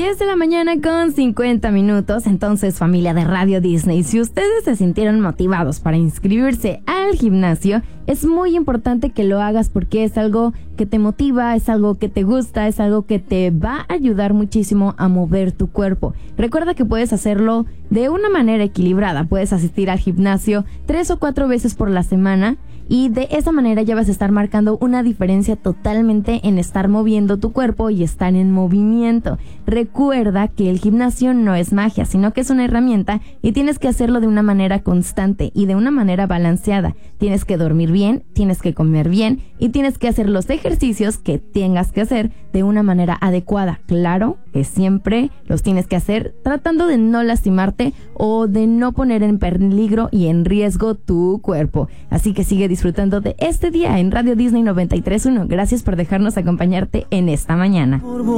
10 de la mañana con 50 minutos. Entonces, familia de Radio Disney, si ustedes se sintieron motivados para inscribirse al gimnasio, es muy importante que lo hagas porque es algo que te motiva, es algo que te gusta, es algo que te va a ayudar muchísimo a mover tu cuerpo. Recuerda que puedes hacerlo de una manera equilibrada. Puedes asistir al gimnasio 3 o 4 veces por la semana. Y de esa manera ya vas a estar marcando una diferencia totalmente en estar moviendo tu cuerpo y estar en movimiento. Recuerda que el gimnasio no es magia, sino que es una herramienta y tienes que hacerlo de una manera constante y de una manera balanceada. Tienes que dormir bien, tienes que comer bien y tienes que hacer los ejercicios que tengas que hacer de una manera adecuada. Claro que siempre los tienes que hacer tratando de no lastimarte o de no poner en peligro y en riesgo tu cuerpo. Así que sigue disfrutando de este día en Radio Disney 93.1. Gracias por dejarnos acompañarte en esta mañana.